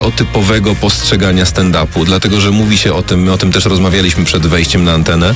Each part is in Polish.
stereotypowego postrzegania stand-upu, dlatego że mówi się o tym, my o tym też rozmawialiśmy przed wejściem na antenę,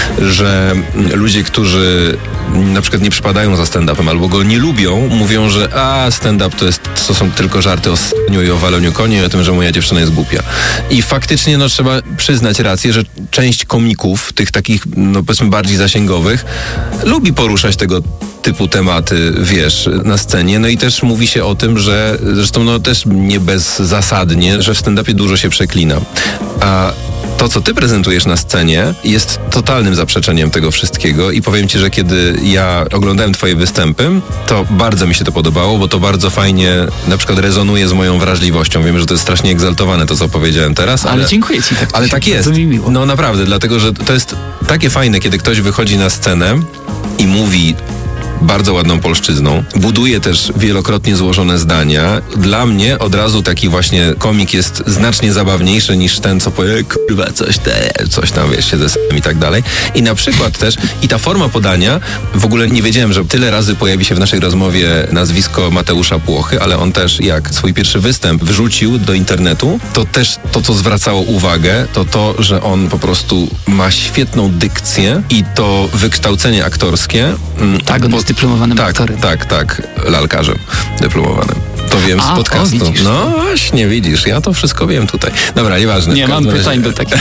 że ludzie, którzy na przykład nie przypadają za stand-upem albo go nie lubią, mówią, że stand-up to są tylko żarty o s**niu i o waleniu koni i o tym, że moja dziewczyna jest głupia. I faktycznie trzeba przyznać rację, że część komików, tych takich powiedzmy bardziej zasięgowych, lubi poruszać tego typu tematy, na scenie. No i też mówi się o tym, że zresztą też nie bezzasadnie, że w stand-upie dużo się przeklina. A to, co ty prezentujesz na scenie, jest totalnym zaprzeczeniem tego wszystkiego i powiem ci, że kiedy ja oglądałem twoje występy, to bardzo mi się to podobało, bo to bardzo fajnie na przykład rezonuje z moją wrażliwością. Wiem, że to jest strasznie egzaltowane to, co powiedziałem teraz, ale dziękuję ci. Ale tak jest. Mi miło. No naprawdę, dlatego, że to jest takie fajne, kiedy ktoś wychodzi na scenę i mówi bardzo ładną polszczyzną. Buduje też wielokrotnie złożone zdania. Dla mnie od razu taki właśnie komik jest znacznie zabawniejszy niż ten, co powie, kurwa, coś tam, się ze s***em i tak dalej. I na przykład też, i ta forma podania, w ogóle nie wiedziałem, że tyle razy pojawi się w naszej rozmowie nazwisko Mateusza Płochy, ale on też, jak swój pierwszy występ wrzucił do internetu, to też to, co zwracało uwagę, to, że on po prostu ma świetną dykcję i to wykształcenie aktorskie. Tak, on jest dyplomowanym aktorem. Tak, lalkarzem dyplomowanym. To wiem z podcastu. Widzisz. No właśnie, widzisz, ja to wszystko wiem tutaj. Dobra, nieważne. Nie mam pytań do takiego.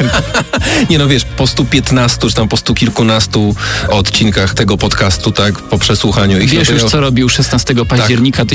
Nie po 115, czy tam po 100 kilkunastu odcinkach tego podcastu, po przesłuchaniu ich. Wiesz już, co robił 16 października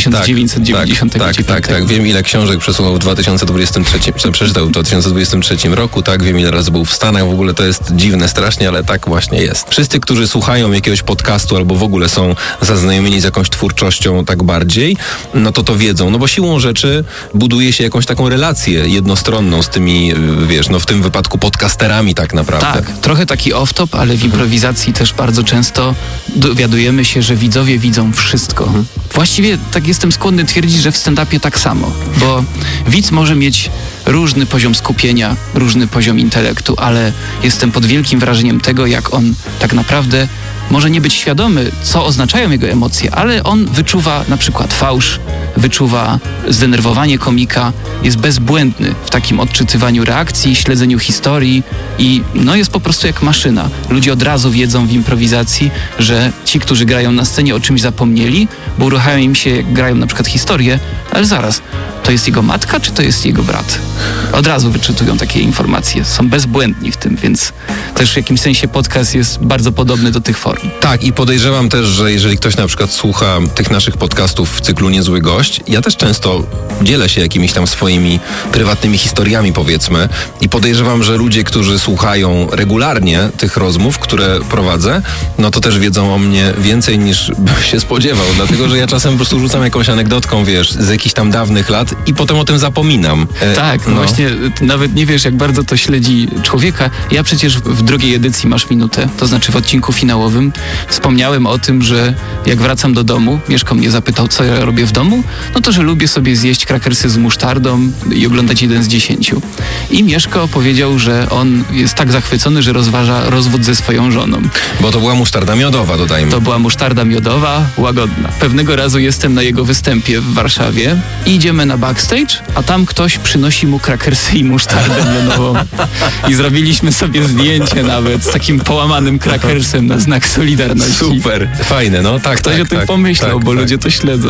1999. Tak. Wiem, ile książek przesłuchał w 2023, przeczytał w 2023 roku, wiem, ile razy był w Stanach. W ogóle to jest dziwne strasznie, ale tak właśnie jest. Wszyscy, którzy słuchają jakiegoś podcastu albo w ogóle są zaznajomieni z jakąś twórczością tak bardziej, to wiedzą, bo siłą rzeczy buduje się jakąś taką relację jednostronną z tymi, w tym wypadku podcasterami tak naprawdę. Tak, trochę taki off-top, ale w improwizacji też bardzo często dowiadujemy się, że widzowie widzą wszystko. Właściwie tak jestem skłonny twierdzić, że w stand-upie tak samo, bo widz może mieć różny poziom skupienia, różny poziom intelektu, ale jestem pod wielkim wrażeniem tego, jak on tak naprawdę może nie być świadomy, co oznaczają jego emocje, ale on wyczuwa na przykład fałsz, wyczuwa zdenerwowanie komika, jest bezbłędny w takim odczytywaniu reakcji, śledzeniu historii i jest po prostu jak maszyna. Ludzie od razu wiedzą w improwizacji, że ci, którzy grają na scenie, o czymś zapomnieli, bo uruchamia im się, jak grają na przykład historię, ale zaraz, to jest jego matka, czy to jest jego brat? Od razu wyczytują takie informacje. Są bezbłędni w tym, więc też w jakimś sensie podcast jest bardzo podobny do tych form. Tak, i podejrzewam też, że jeżeli ktoś na przykład słucha tych naszych podcastów w cyklu Niezły Gość, ja też często dzielę się jakimiś tam swoimi prywatnymi historiami, powiedzmy, i podejrzewam, że ludzie, którzy słuchają regularnie tych rozmów, które prowadzę, to też wiedzą o mnie więcej niż bym się spodziewał, dlatego, że ja czasem po prostu rzucam jakąś anegdotką, z jakichś tam dawnych lat i potem o tym zapominam. Tak, właśnie nawet nie wiesz, jak bardzo to śledzi człowieka. Ja przecież w drugiej edycji Masz Minutę, to znaczy w odcinku finałowym, wspomniałem o tym, że jak wracam do domu, Mieszko mnie zapytał, co ja robię w domu, to, że lubię sobie zjeść krakersy z musztardą i oglądać 1 z 10. I Mieszko powiedział, że on jest tak zachwycony, że rozważa rozwód ze swoją żoną. Bo to była musztarda miodowa, dodajmy. To była musztarda miodowa, łagodna. Pewnego razu jestem na jego występie w Warszawie i idziemy na backstage, a tam ktoś przynosi mu krakersy i musztardę miodową. I zrobiliśmy sobie zdjęcie nawet z takim połamanym krakersem na znak solidarności. Super, fajne, tak. Ktoś o tym pomyślał, bo ludzie to śledzą.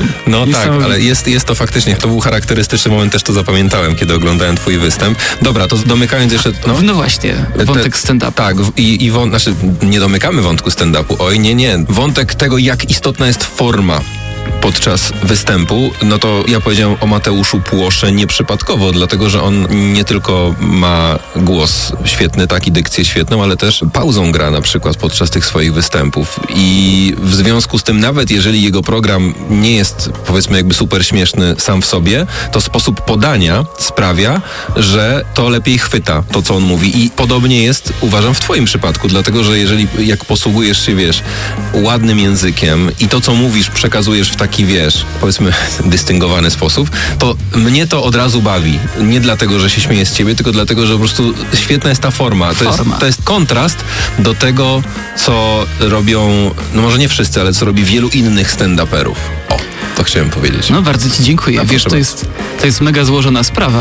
Ale jest to faktycznie, to był charakterystyczny moment, też to zapamiętałem, kiedy oglądałem twój występ. Dobra, to domykając jeszcze... No właśnie, wątek stand-upu. Tak, nie domykamy wątku stand-upu, nie. Wątek tego, jak istotna jest forma podczas występu, to ja powiedziałem o Mateuszu Płosze nieprzypadkowo, dlatego, że on nie tylko ma głos świetny, i dykcję świetną, ale też pauzą gra na przykład podczas tych swoich występów i w związku z tym, nawet jeżeli jego program nie jest, powiedzmy, jakby super śmieszny sam w sobie, to sposób podania sprawia, że to lepiej chwyta to, co on mówi i podobnie jest, uważam, w twoim przypadku, dlatego, że jak posługujesz się, ładnym językiem i to, co mówisz, przekazujesz w taki, wiesz, powiedzmy dystyngowany sposób, to mnie to od razu bawi. Nie dlatego, że się śmieję z ciebie, tylko dlatego, że po prostu świetna jest ta forma. To jest kontrast do tego, co robią, no może nie wszyscy, ale co robi wielu innych stand-uperów. O, to chciałem powiedzieć. No bardzo ci dziękuję. No, wiesz, to jest mega złożona sprawa.